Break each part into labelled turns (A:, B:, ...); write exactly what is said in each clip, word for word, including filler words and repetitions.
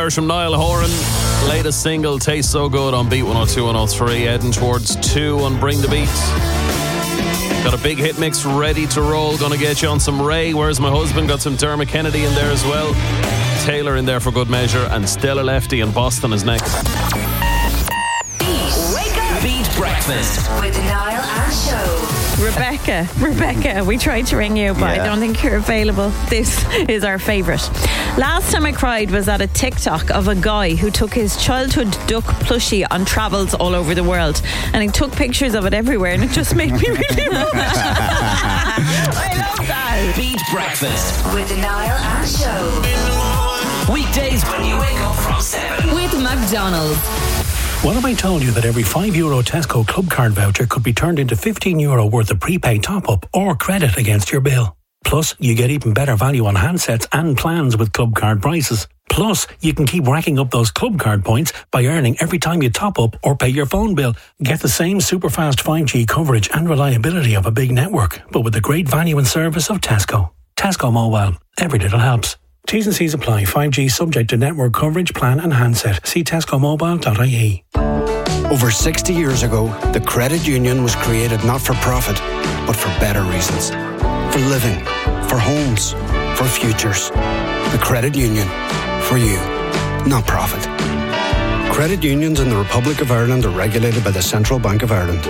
A: Irish from Niall Horan. Latest single, Tastes So Good, on Beat one oh two, one oh three. Heading towards two on Bring the Beat. Got a big hit mix ready to roll. Gonna get you on some Ray, Where's My Husband? Got some Dermot Kennedy in there as well. Taylor in there for good measure. And Stella Lefty in Boston is next.
B: Beat. Wake up. Beat Breakfast with Niall and Show.
C: Rebecca, Rebecca, we tried to ring you, but yeah. I don't think you're available. This is our favourite. Last time I cried was at a TikTok of a guy who took his childhood duck plushie on travels all over the world, and he took pictures of it everywhere, and it just made me really emotional. I love that.
B: Beat Breakfast with Niall and Show. Weekdays when you wake up from seven with McDonald's.
D: What if I told you that every five euro Tesco Club Card voucher could be turned into fifteen euro worth of prepaid top-up or credit against your bill? Plus, you get even better value on handsets and plans with Club Card prices. Plus, you can keep racking up those Club Card points by earning every time you top up or pay your phone bill. Get the same super fast five G coverage and reliability of a big network, but with the great value and service of Tesco. Tesco Mobile. Every little helps. T's and C's apply. five G subject to network coverage, plan and handset. See tesco mobile dot I E.
E: Over sixty years ago, the credit union was created not for profit, but for better reasons. For living, for homes, for futures. The credit union. For you, not profit. Credit unions in the Republic of Ireland are regulated by the Central Bank of Ireland.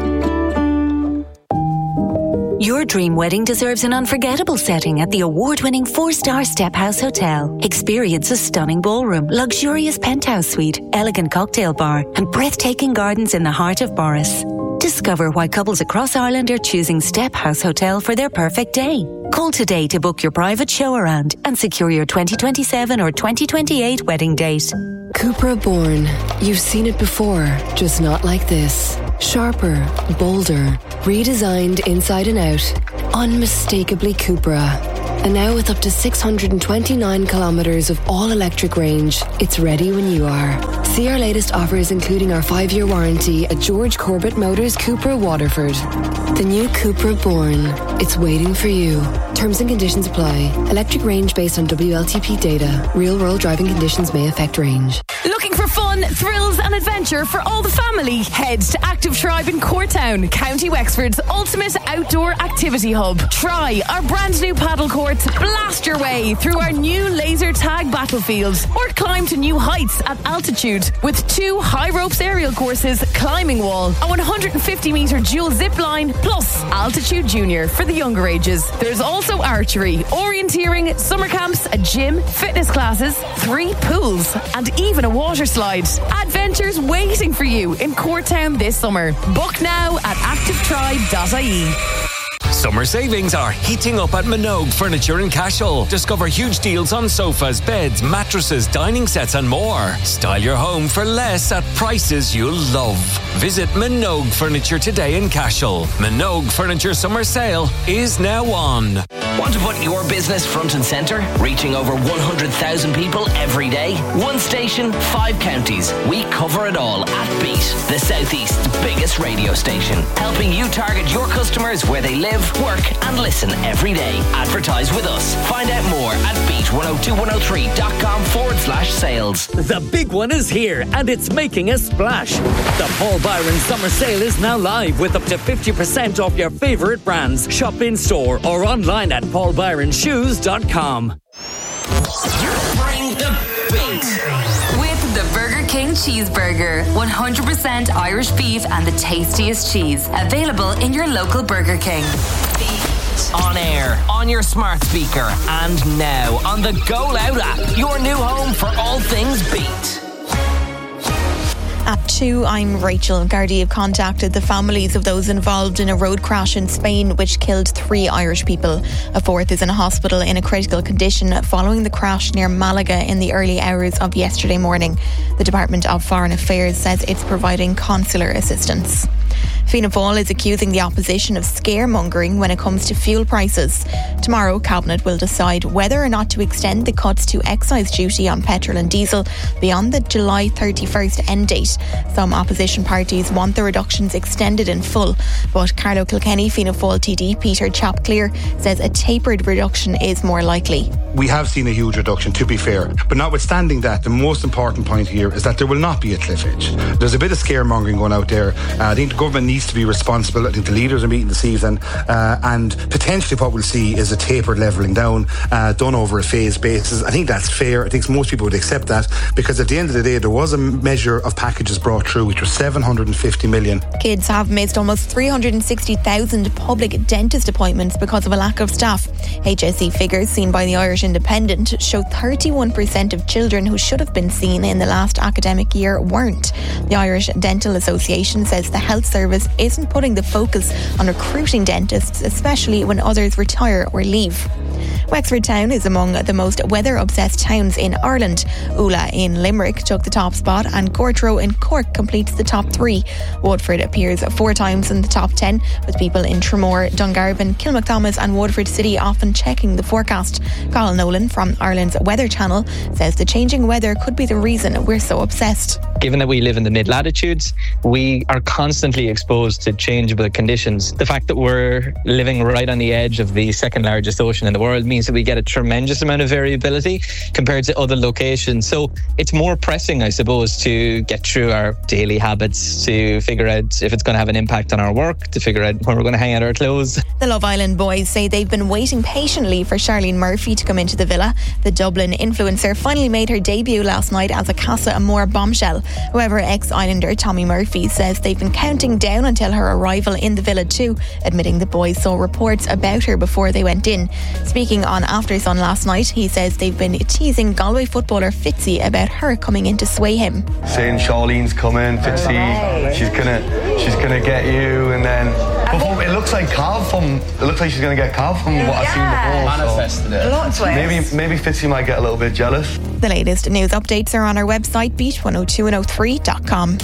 F: Your dream wedding deserves an unforgettable setting at the award-winning four-star Step House Hotel. Experience a stunning ballroom, luxurious penthouse suite, elegant cocktail bar, and breathtaking gardens in the heart of Boris. Discover why couples across Ireland are choosing Step House Hotel for their perfect day. Call today to book your private show around and secure your twenty twenty-seven or twenty twenty-eight wedding date.
G: Cupra Born. You've seen it before, just not like this. Sharper, bolder, redesigned inside and out. Unmistakably Cupra. And now with up to six hundred twenty-nine kilometres of all-electric range, it's ready when you are. See our latest offers, including our five-year warranty at George Corbett Motors Cupra Waterford. The new Cupra Born. It's waiting for you. Terms and conditions apply. Electric range based on W L T P data. Real-world driving conditions may affect range.
H: Looking for fun, thrills and adventure for all the family? Head to Active Tribe in Courtown, County Wexford's ultimate outdoor activity hub. Try our brand new paddle courts, blast your way through our new laser tag battlefields, or climb to new heights at altitude with two high ropes aerial courses, climbing wall, a one hundred fifty metre dual zip line, plus Altitude Junior for the younger ages. There's also archery, orienteering, summer camps, a gym, fitness classes, three pools, and even a water slide. Adventures waiting for you in Courtown this summer. Book now at active tribe dot I E.
I: Summer savings are heating up at Minogue Furniture in Cashel. Discover huge deals on sofas, beds, mattresses, dining sets and more. Style your home for less at prices you'll love. Visit Minogue Furniture today in Cashel. Minogue Furniture Summer Sale is now on.
B: Want to put your business front and centre? Reaching over one hundred thousand people every day? One station, five counties. We cover it all at Beat, the Southeast's biggest radio station. Helping you target your customers where they live, work and listen every day. Advertise with us. Find out more at beat one oh two one oh three dot com forward slash sales.
J: The big one is here and it's making a splash. The Paul Byron Summer Sale is now live with up to fifty percent off your favourite brands. Shop in store or online at paul byron shoes dot com.
B: Bring the beat.
K: With the Burger King Cheeseburger. one hundred percent Irish beef and the tastiest cheese. Available in your local Burger King.
B: On air, on your smart speaker, and now on the Go Loud app. Your new home for all things Beat.
C: At two, I'm Rachel. Gardaí have contacted the families of those involved in a road crash in Spain which killed three Irish people. A fourth is in a hospital in a critical condition following the crash near Malaga in the early hours of yesterday morning. The Department of Foreign Affairs says it's providing consular assistance.
L: Fianna Fáil is accusing the opposition of scaremongering when it comes to fuel prices. Tomorrow, Cabinet will decide whether or not to extend the cuts to excise duty on petrol and diesel beyond the July thirty-first end date. Some opposition parties want the reductions extended in full, but Carlo Kilkenny, Fianna Fáil T D Peter Chapclear says a tapered reduction is more likely.
M: We have seen a huge reduction, to be fair, but notwithstanding that, the most important point here is that there will not be a cliff edge. There's a bit of scaremongering going out there. Uh, I think the government needs to be responsible. I think the leaders are meeting this evening, uh, and potentially what we'll see is a tapered levelling down, uh, done over a phased basis. I think that's fair. I think most people would accept that, because at the end of the day, there was a measure of packages brought through, which was seven hundred fifty million.
L: Kids have missed almost three hundred sixty thousand public dentist appointments because of a lack of staff. H S E figures seen by the Irish Independent show thirty-one percent of children who should have been seen in the last academic year weren't. The Irish Dental Association says the health service isn't putting the focus on recruiting dentists, especially when others retire or leave. Wexford Town is among the most weather-obsessed towns in Ireland. Ula in Limerick took the top spot, and Gortrow in Cork completes the top three. Waterford appears four times in the top ten, with people in Tramore, Dungarvan, Kilmacthomas and Waterford City often checking the forecast. Carl Nolan from Ireland's Weather Channel says the changing weather could be the reason we're so obsessed.
N: Given that we live in the mid-latitudes, we are constantly exposed to changeable conditions. The fact that we're living right on the edge of the second largest ocean in the world means that we get a tremendous amount of variability compared to other locations. So it's more pressing, I suppose, to get through our daily habits, to figure out if it's going to have an impact on our work, to figure out when we're going to hang out our clothes.
L: The Love Island boys say they've been waiting patiently for Charlene Murphy to come into the villa. The Dublin influencer finally made her debut last night as a Casa Amor bombshell. However, ex-Islander Tommy Murphy says they've been counting down until her arrival in the villa too, admitting the boys saw reports about her before they went in. Speaking on After Sun last night, he says they've been teasing Galway footballer Fitzy about her coming in to sway him.
O: Saying Charlene's coming, Fitzy, right. she's gonna, she's gonna get you, and then before, it looks like Cav from, it looks like she's gonna get Cav from what
P: yeah.
O: I've seen before.
P: Manifested it.
L: Lots of
O: maybe, maybe Fitzy might get a little bit jealous.
L: The latest news updates are on our website, beat one oh two and oh three dot com.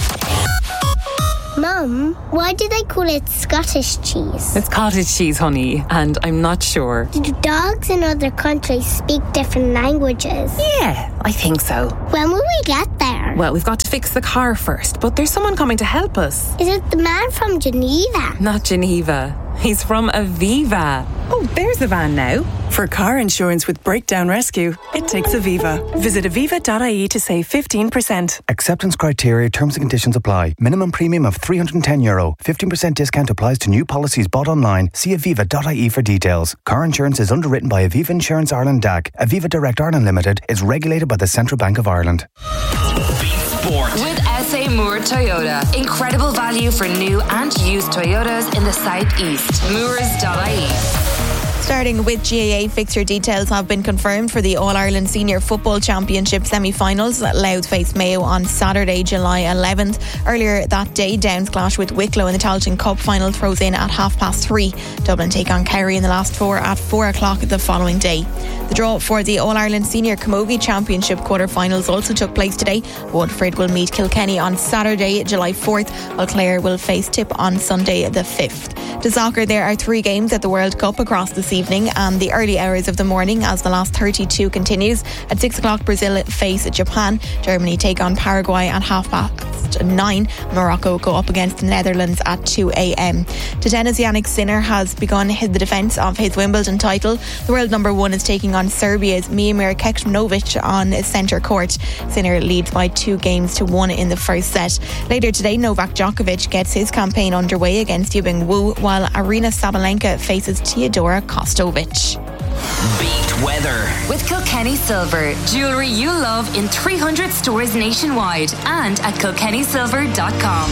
Q: Mum, why do they call it Scottish cheese?
R: It's cottage cheese, honey, and I'm not sure.
Q: Do dogs in other countries speak different languages?
R: Yeah, I think so.
Q: When will we get there?
R: Well, we've got to fix the car first, but there's someone coming to help us.
Q: Is it the man from Geneva?
R: Not Geneva. He's from Aviva. Oh, there's the van now.
S: For car insurance with breakdown rescue, it takes Aviva. Visit aviva dot I E to save fifteen percent.
T: Acceptance criteria, terms and conditions apply. Minimum premium of three hundred ten euro. fifteen percent discount applies to new policies bought online. See aviva dot I E for details. Car insurance is underwritten by Aviva Insurance Ireland D A C. Aviva Direct Ireland Limited is regulated by the Central Bank of Ireland.
K: Sport. With S A Moore Toyota. Incredible value for new and used Toyotas in the southeast. Moores dot I E.
L: Starting with G A A, fixture details have been confirmed for the All-Ireland Senior Football Championship semi-finals. Louth face Mayo on Saturday, July eleventh. Earlier that day, Downs clash with Wicklow in the Tailteann Cup final throws in at half past three. Dublin take on Kerry in the last four at four o'clock the following day. The draw for the All-Ireland Senior Camogie Championship quarter-finals also took place today. Waterford will meet Kilkenny on Saturday, July fourth, while Clare will face Tip on Sunday the fifth. To soccer, there are three games at the World Cup across this evening and the early hours of the morning as the last thirty-two continues. At six o'clock, Brazil face Japan. Germany take on Paraguay at half past nine. Morocco go up against the Netherlands at two a.m. To tennis, Jannik Sinner has begun his, the defence of his Wimbledon title. The world number one is taking on Serbia's Miomir Kecmanovic on centre court. Sinner leads by two games to one in the first set. Later today, Novak Djokovic gets his campaign underway against Yibing Wu, while Arina Sabalenka faces Teodora Kostovic.
B: Beat weather
K: with Kilkenny Silver. Jewellery you love in three hundred stores nationwide and at kilkenny silver dot com.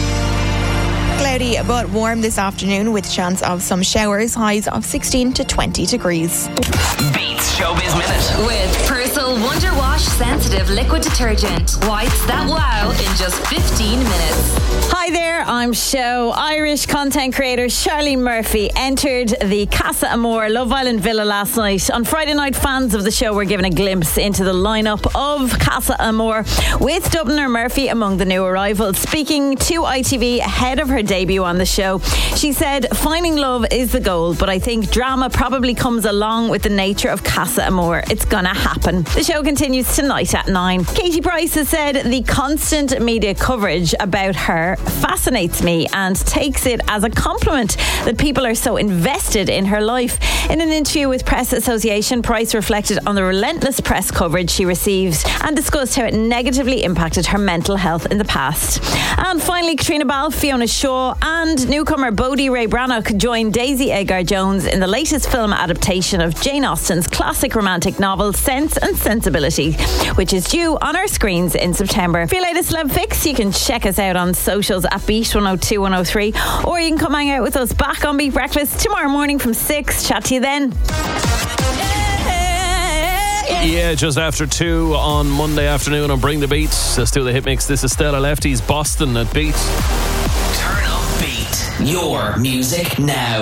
L: Cloudy but warm this afternoon with chance of some showers, highs of sixteen to twenty degrees.
B: Beats Showbiz Minute
K: with Persil Wonder Wash sensitive liquid detergent. Whites that wow in just fifteen minutes.
C: Hi there, I'm show Irish content creator Charlene Murphy entered the Casa Amor Love Island Villa last night. On Friday night, fans of the show were given a glimpse into the lineup of Casa Amor, with Dubliner Murphy among the new arrivals. Speaking to I T V ahead of her debut on the show, she said, "Finding love is the goal, but I think drama probably comes along with the nature of Casa Amor. It's gonna happen." The show continues tonight at nine. Katie Price has said the constant media coverage about her fascinates me and takes it as a compliment that people are so invested in her life. In an interview with Press Association, Price reflected on the relentless press coverage she received and discussed how it negatively impacted her mental health in the past. And finally, Katrina Ball, Fiona Shaw and newcomer Bodhi Ray Brannock joined Daisy Edgar-Jones in the latest film adaptation of Jane Austen's classic romantic novel Sense and Sensibility, which is due on our screens in September. For your latest celeb fix, you can check us out on socials at Beat one oh two one oh three, or you can come hang out with us back on Beat Breakfast tomorrow morning from six. Chat to you then.
A: Yeah, just after two on Monday afternoon on Bring the Beat. Let's do the hit mix. This is Stella Lefty's Boston at Beat.
B: Turn up Beat. Your music now.